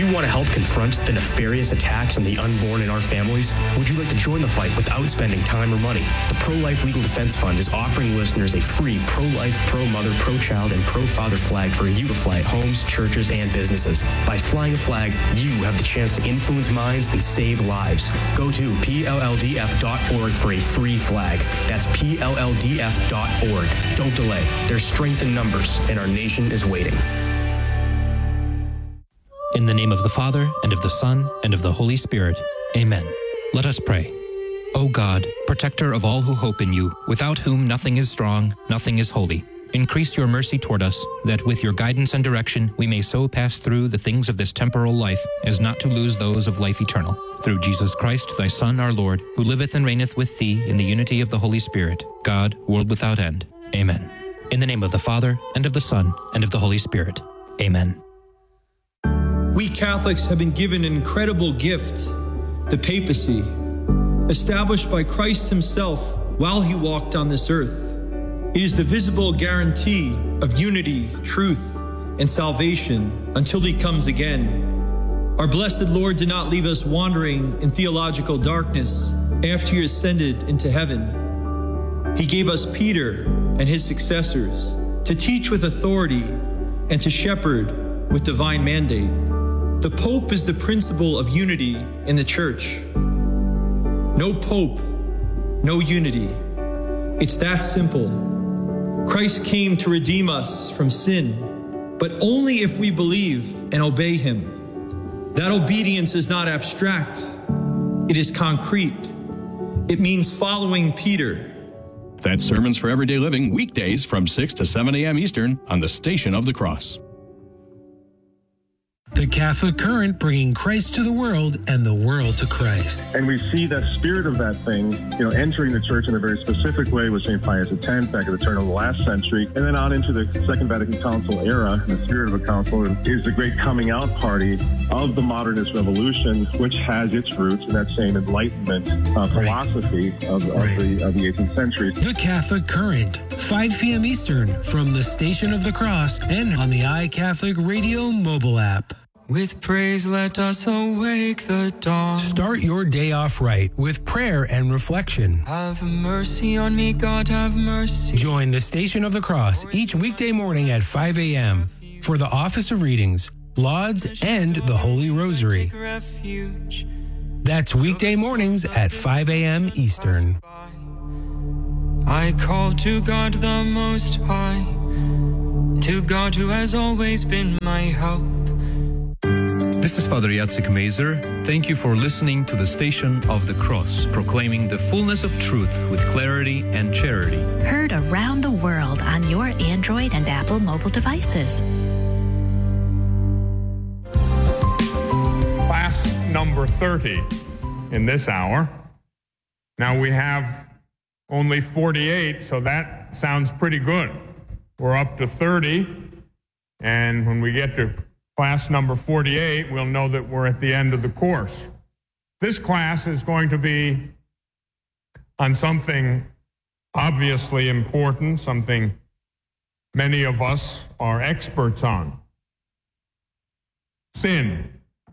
you want to help confront the nefarious attacks on the unborn in our families? Would you like to join the fight without spending time or money? The Pro-Life Legal Defense Fund is offering listeners a free pro-life, pro-mother, pro-child, and pro-father flag for you to fly at homes, churches, and businesses. By flying a flag, you have the chance to influence minds and save lives. Go to PLLDF.org for a free flag. That's PLLDF.org. Don't delay. There's strength in numbers, and our nation is waiting. In the name of the Father, and of the Son, and of the Holy Spirit. Amen. Let us pray. O God, protector of all who hope in you, without whom nothing is strong, nothing is holy, increase your mercy toward us, that with your guidance and direction we may so pass through the things of this temporal life as not to lose those of life eternal. Through Jesus Christ, thy Son, our Lord, who liveth and reigneth with thee in the unity of the Holy Spirit, God, world without end. Amen. In the name of the Father, and of the Son, and of the Holy Spirit. Amen. We Catholics have been given an incredible gift, the papacy, established by Christ himself while he walked on this earth. It is the visible guarantee of unity, truth, and salvation until he comes again. Our blessed Lord did not leave us wandering in theological darkness after he ascended into heaven. He gave us Peter and his successors to teach with authority and to shepherd with divine mandate. The Pope is the principle of unity in the Church. No Pope, no unity. It's that simple. Christ came to redeem us from sin, but only if we believe and obey him. That obedience is not abstract. It is concrete. It means following Peter. That's Sermons for Everyday Living, weekdays from 6 to 7 a.m. Eastern on the Station of the Cross. The Catholic Current, bringing Christ to the world and the world to Christ. And we see the spirit of that thing, entering the church in a very specific way with St. Pius X back at the turn of the last century, and then on into the Second Vatican Council era. The spirit of the council is the great coming out party of the modernist revolution, which has its roots in that same Enlightenment philosophy of the 18th century. The Catholic Current, 5 p.m. Eastern, from the Station of the Cross and on the iCatholic Radio mobile app. With praise let us awake the dawn. Start your day off right with prayer and reflection. Have mercy on me, God, have mercy. Join the Station of the Cross each weekday morning at 5 a.m. for the Office of Readings, Lauds, and the Holy Rosary. That's weekday mornings at 5 a.m. Eastern. I call to God the Most High, to God who has always been my help. This is Father Jacek Mazer. Thank you for listening to the Station of the Cross, proclaiming the fullness of truth with clarity and charity. Heard around the world on your Android and Apple mobile devices. Class number 30 in this hour. Now we have only 48, so that sounds pretty good. We're up to 30, and when we get to class number 48, we'll know that we're at the end of the course. This class is going to be on something obviously important, something many of us are experts on. Sin.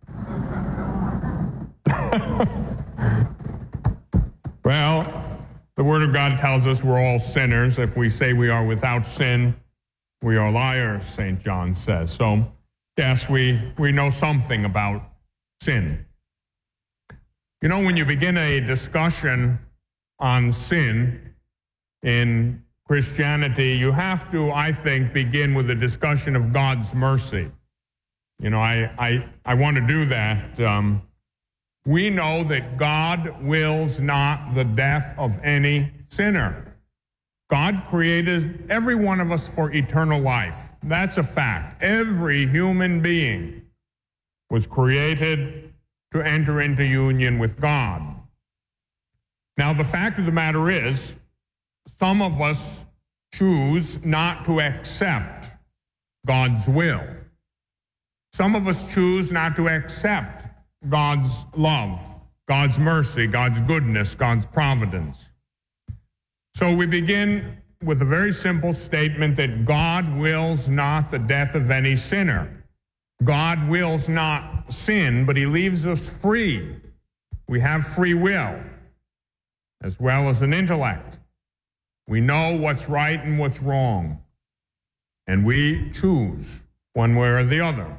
Well, the Word of God tells us we're all sinners. If we say we are without sin, we are liars, St. John says. So, yes, we know something about sin. When you begin a discussion on sin in Christianity, you have to, I think, begin with a discussion of God's mercy. I want to do that. We know that God wills not the death of any sinner. God created every one of us for eternal life. That's a fact. Every human being was created to enter into union with God. Now, the fact of the matter is, some of us choose not to accept God's will. Some of us choose not to accept God's love, God's mercy, God's goodness, God's providence. So we begin with a very simple statement that God wills not the death of any sinner. God wills not sin, but he leaves us free. We have free will, as well as an intellect. We know what's right and what's wrong, and we choose one way or the other.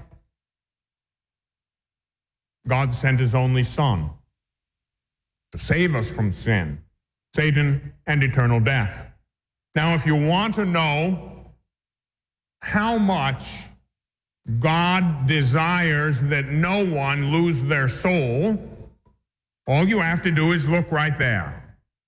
God sent his only Son to save us from sin, Satan, and eternal death. Now, if you want to know how much God desires that no one lose their soul, all you have to do is look right there.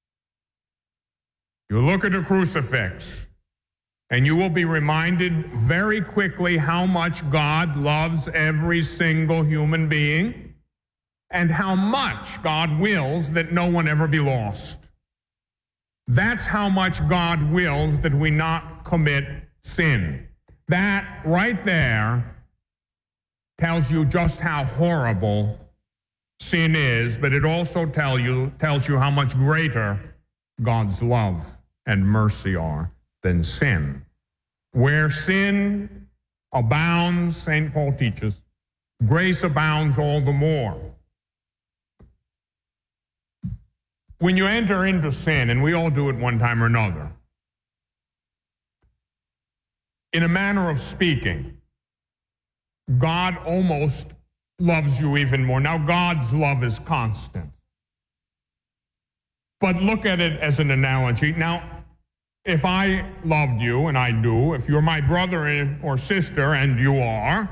You look at a crucifix, and you will be reminded very quickly how much God loves every single human being and how much God wills that no one ever be lost. That's how much God wills that we not commit sin. That right there tells you just how horrible sin is, but it also tells you how much greater God's love and mercy are than sin. Where sin abounds, St. Paul teaches, grace abounds all the more. When you enter into sin, and we all do it one time or another, in a manner of speaking, God almost loves you even more. Now, God's love is constant. But look at it as an analogy. Now, if I loved you, and I do, if you're my brother or sister, and you are,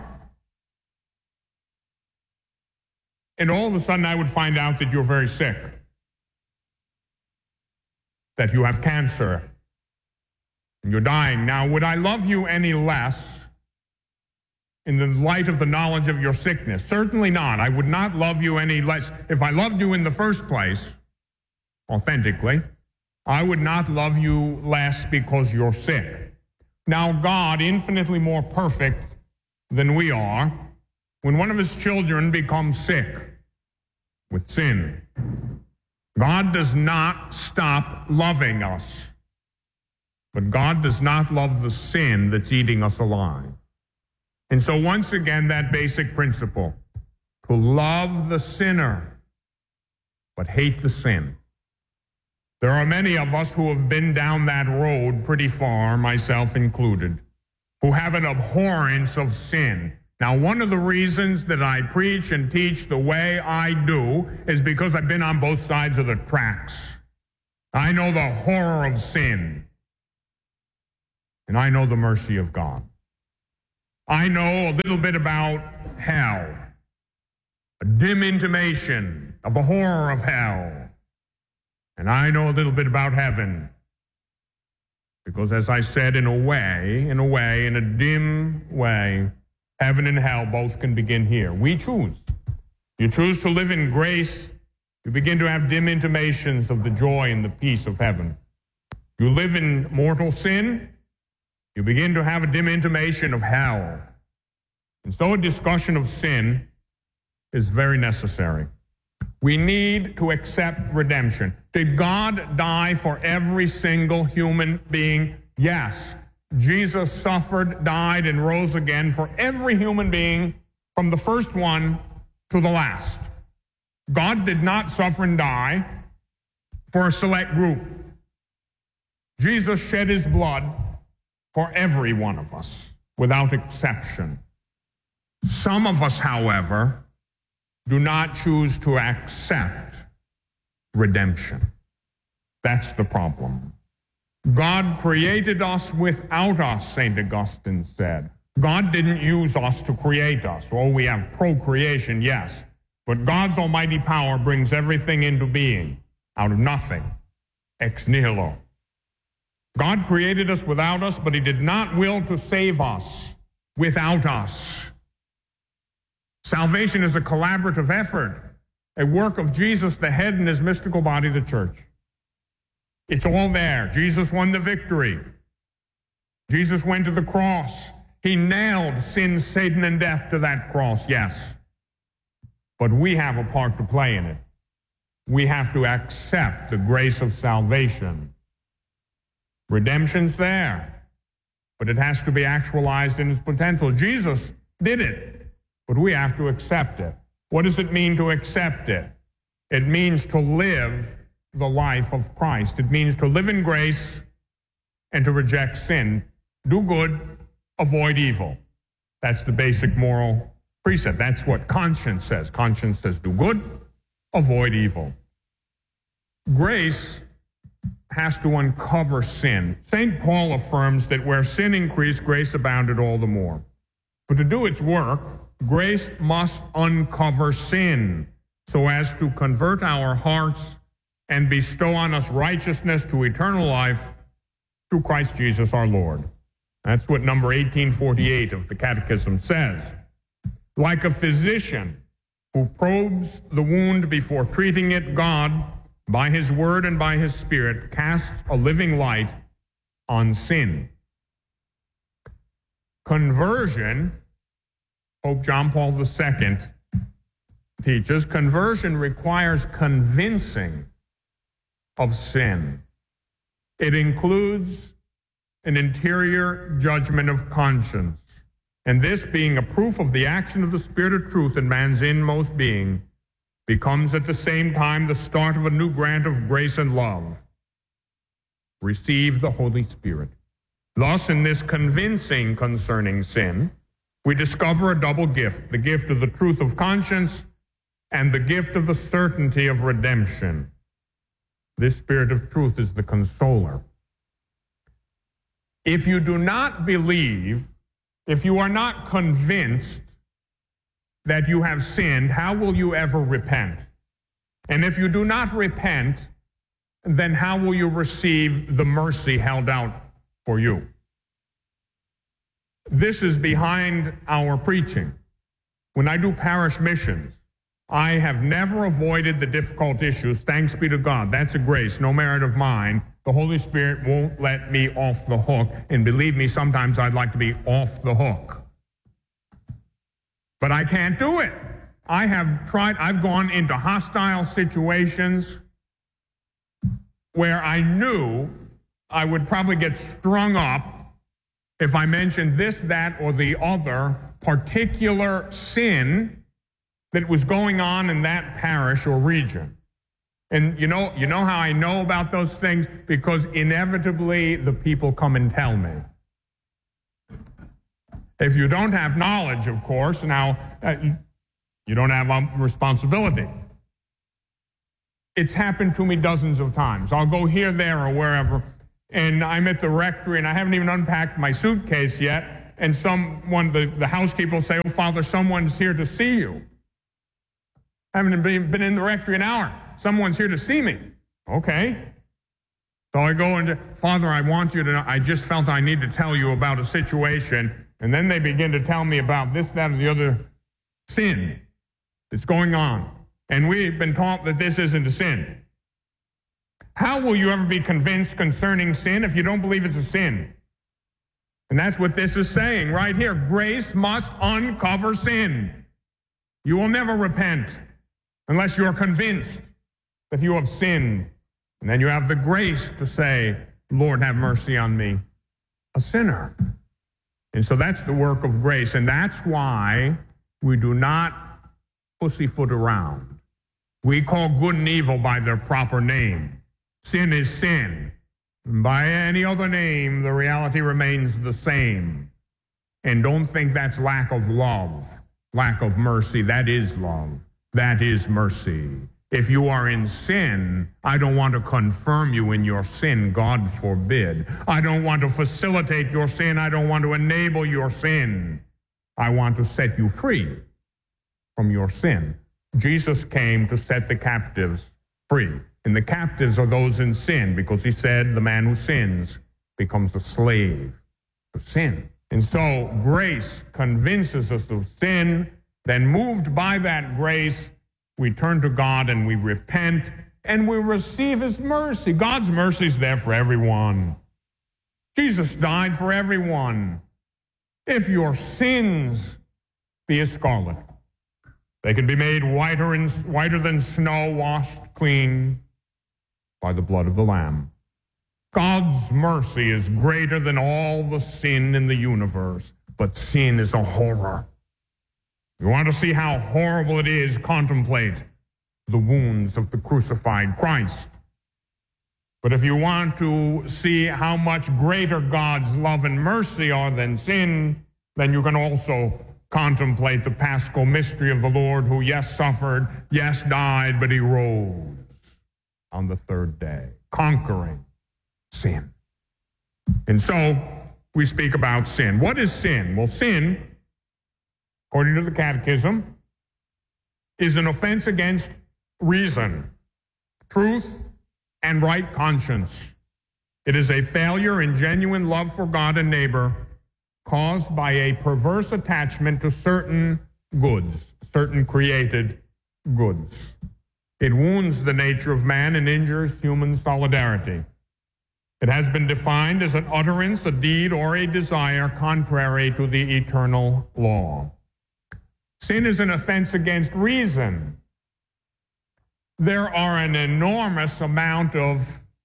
and all of a sudden I would find out that you're very sick, that you have cancer, and you're dying. Now, would I love you any less in the light of the knowledge of your sickness? Certainly not. I would not love you any less. If I loved you in the first place, authentically, I would not love you less because you're sick. Now, God, infinitely more perfect than we are, when one of his children becomes sick with sin, God does not stop loving us, but God does not love the sin that's eating us alive. And so once again, that basic principle, to love the sinner, but hate the sin. There are many of us who have been down that road pretty far, myself included, who have an abhorrence of sin. Now, one of the reasons that I preach and teach the way I do is because I've been on both sides of the tracks. I know the horror of sin, and I know the mercy of God. I know a little bit about hell, a dim intimation of the horror of hell. And I know a little bit about heaven, because as I said, in a dim way, heaven and hell both can begin here. We choose. You choose to live in grace, you begin to have dim intimations of the joy and the peace of heaven. You live in mortal sin, you begin to have a dim intimation of hell. And so a discussion of sin is very necessary. We need to accept redemption. Did God die for every single human being? Yes. Jesus suffered, died, and rose again for every human being from the first one to the last. God did not suffer and die for a select group. Jesus shed his blood for every one of us, without exception. Some of us, however, do not choose to accept redemption. That's the problem. God created us without us, St. Augustine said. God didn't use us to create us. Oh, we have procreation, yes. But God's almighty power brings everything into being out of nothing, ex nihilo. God created us without us, but he did not will to save us without us. Salvation is a collaborative effort, a work of Jesus, the head, and his mystical body, the church. It's all there. Jesus won the victory. Jesus went to the cross. He nailed sin, Satan, and death to that cross, yes. But we have a part to play in it. We have to accept the grace of salvation. Redemption's there, but it has to be actualized in its potential. Jesus did it. but we have to accept it. What does it mean to accept it? It means to live the life of Christ. It means to live in grace and to reject sin. Do good, avoid evil. That's the basic moral precept. That's what conscience says. Conscience says do good, avoid evil. Grace has to uncover sin. St. Paul affirms that where sin increased, grace abounded all the more. But to do its work, grace must uncover sin so as to convert our hearts and bestow on us righteousness to eternal life through Christ Jesus our Lord. That's what number 1848 of the Catechism says. Like a physician who probes the wound before treating it, God, by his word and by his Spirit, casts a living light on sin. Conversion, Pope John Paul II teaches, conversion requires convincing of sin. It includes an interior judgment of conscience, and this, being a proof of the action of the Spirit of truth in man's inmost being, becomes at the same time the start of a new grant of grace and love. Receive the Holy Spirit. Thus, in this convincing concerning sin, we discover a double gift, the gift of the truth of conscience and the gift of the certainty of redemption. This Spirit of truth is the consoler. If you do not believe, if you are not convinced that you have sinned, how will you ever repent? And if you do not repent, then how will you receive the mercy held out for you? This is behind our preaching. When I do parish missions, I have never avoided the difficult issues. Thanks be to God. That's a grace, no merit of mine. The Holy Spirit won't let me off the hook. And believe me, sometimes I'd like to be off the hook. But I can't do it. I have tried. I've gone into hostile situations where I knew I would probably get strung up if I mentioned this, that, or the other particular sin that was going on in that parish or region. And you know how I know about those things? Because inevitably the people come and tell me. If you don't have knowledge, of course, now you don't have responsibility. It's happened to me dozens of times. I'll go here, there, or wherever, and I'm at the rectory, and I haven't even unpacked my suitcase yet, and someone, the housekeeper will say, "Oh, Father, someone's here to see you." I haven't been in the rectory an hour. Someone's here to see me. Okay. So I go into, "Father, I want you to know, I just felt I need to tell you about a situation." And then they begin to tell me about this, that, or the other sin that's going on. And we've been taught that this isn't a sin. How will you ever be convinced concerning sin if you don't believe it's a sin? And that's what this is saying right here. Grace must uncover sin. You will never repent unless you're convinced that you have sinned. And then you have the grace to say, "Lord, have mercy on me, a sinner." And so that's the work of grace. And that's why we do not pussyfoot around. We call good and evil by their proper name. Sin is sin. By any other name, the reality remains the same. And don't think that's lack of love, lack of mercy. That is love. That is mercy. If you are in sin, I don't want to confirm you in your sin, God forbid. I don't want to facilitate your sin. I don't want to enable your sin. I want to set you free from your sin. Jesus came to set the captives free. And the captives are those in sin, because he said the man who sins becomes a slave to sin. And so grace convinces us of sin. Then moved by that grace, we turn to God and we repent and we receive his mercy. God's mercy is there for everyone. Jesus died for everyone. If your sins be as scarlet, they can be made whiter than snow, washed clean by the blood of the Lamb. God's mercy is greater than all the sin in the universe, but sin is a horror. You want to see how horrible it is, contemplate the wounds of the crucified Christ. But if you want to see how much greater God's love and mercy are than sin, then you can also contemplate the paschal mystery of the Lord who, yes, suffered, yes, died, but he rose on the third day, conquering sin. And so we speak about sin. What is sin? Well, sin, according to the Catechism, is an offense against reason, truth, and right conscience. It is a failure in genuine love for God and neighbor caused by a perverse attachment to certain goods, certain created goods. It wounds the nature of man and injures human solidarity. It has been defined as an utterance, a deed, or a desire contrary to the eternal law. Sin is an offense against reason. There are an enormous amount of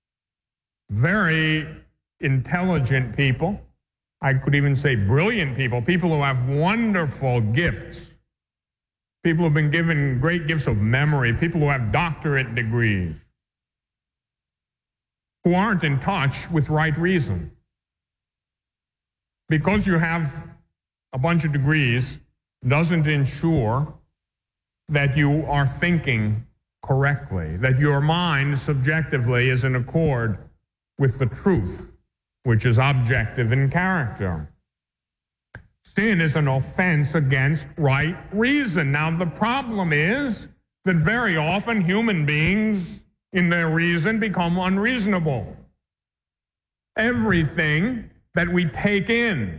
very intelligent people, I could even say brilliant people, people who have wonderful gifts, people who have been given great gifts of memory, people who have doctorate degrees, who aren't in touch with right reason. Because you have a bunch of degrees doesn't ensure that you are thinking correctly, that your mind subjectively is in accord with the truth, which is objective in character. Sin is an offense against right reason. Now, the problem is that very often human beings in their reason become unreasonable. Everything that we take in,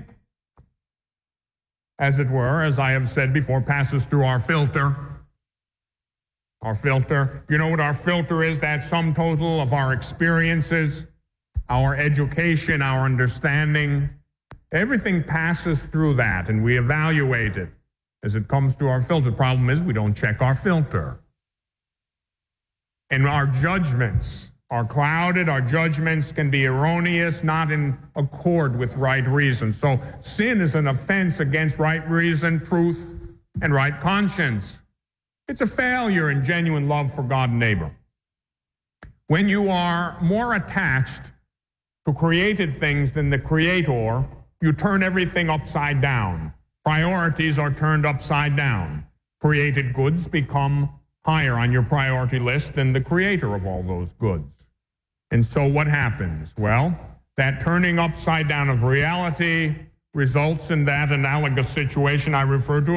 as it were, as I have said before, passes through our filter. Our filter, you know what our filter is? That sum total of our experiences, our education, our understanding. Everything passes through that, and we evaluate it as it comes through our filter. The problem is we don't check our filter. And our judgments are clouded. Our judgments can be erroneous, not in accord with right reason. So sin is an offense against right reason, truth, and right conscience. It's a failure in genuine love for God and neighbor. When you are more attached to created things than the Creator, you turn everything upside down. Priorities are turned upside down. Created goods become higher on your priority list than the Creator of all those goods. And so what happens? Well, that turning upside down of reality results in that analogous situation I referred to